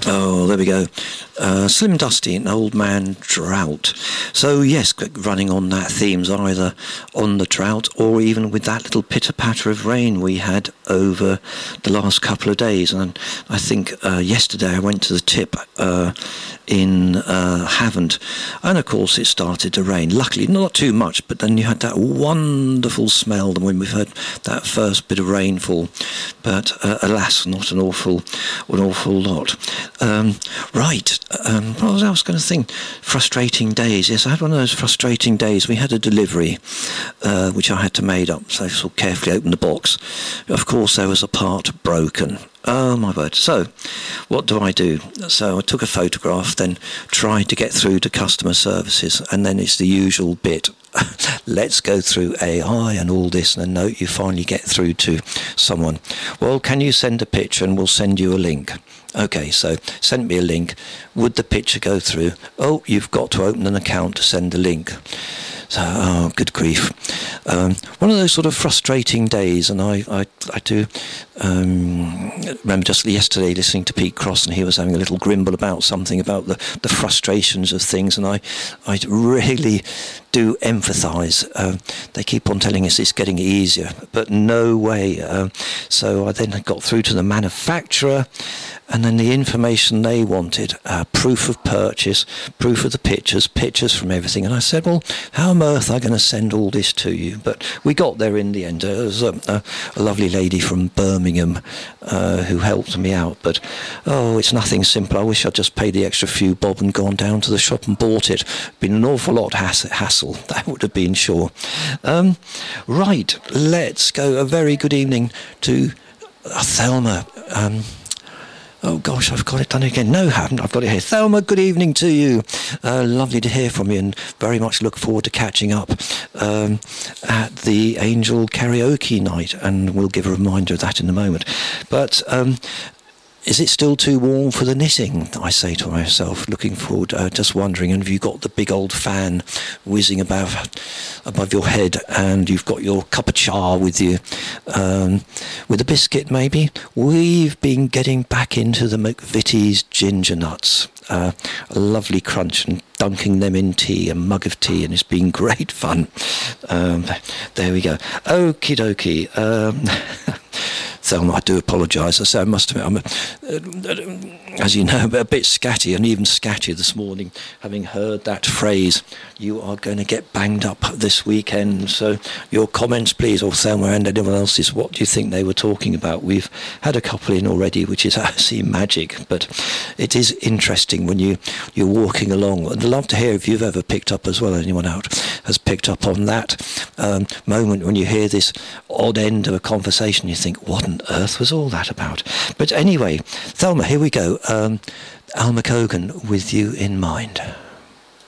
Oh, there we go. Slim Dusty, an old man drought. So yes, running on that themes, either on the drought or even with that little pitter-patter of rain we had over the last couple of days. And I think yesterday I went to the tip in Havant, and of course it started to rain. Luckily not too much, but then you had that wonderful smell when we've had that first bit of rainfall, but alas, not an awful lot. Right, what was I going to think? Frustrating days. Yes, I had one of those frustrating days. We had a delivery which I had to made up, so I sort of carefully opened the box. Of course there was a part broken. Oh my word. So what do? So I took a photograph, then tried to get through to customer services, and then it's the usual bit. Let's go through AI and all this, and then no, you finally get through to someone. Well, can you send a picture and we'll send you a link? Okay, so send me a link. Would the picture go through? Oh, you've got to open an account to send the link. So, oh, good grief. One of those sort of frustrating days, and I do remember just yesterday listening to Pete Cross, and he was having a little grimble about something about the frustrations of things, and I really do empathise. They keep on telling us it's getting easier, but no way. So I then got through to the manufacturer, and then the information they wanted, proof of purchase, proof of the pictures from everything. And I said, well, how on earth am I going to send all this to you? But we got there in the end. There was a lovely lady from Birmingham who helped me out. But, oh, it's nothing simple. I wish I'd just paid the extra few bob and gone down to the shop and bought it. Been an awful lot hassle. That would have been sure. Right, let's go. A very good evening to Thelma. Oh gosh, I've got it done again. No, I haven't. I've got it here. Thelma, good evening to you. Lovely to hear from you, and very much look forward to catching up at the Angel Karaoke night, and we'll give a reminder of that in a moment. But is it still too warm for the knitting? I say to myself, looking forward, just wondering, and have you got the big old fan whizzing above your head, and you've got your cup of char with you, with a biscuit maybe? We've been getting back into the McVitie's ginger nuts. A lovely crunch, and dunking them in tea, a mug of tea, and it's been great fun. There we go. Okie dokie. Thelma, I do apologise. I say I must admit, I'm, as you know, a bit scatty, and even scattier this morning, having heard that phrase, you are going to get banged up this weekend. So your comments, please, or Thelma and anyone else's, what do you think they were talking about? We've had a couple in already, which is actually magic, but it is interesting when you're walking along. I'd love to hear if you've ever picked up as well, anyone out has picked up on that moment when you hear this odd end of a conversation, you think, what on earth was all that about? But anyway, Thelma, here we go. Al McCogan, With You in Mind.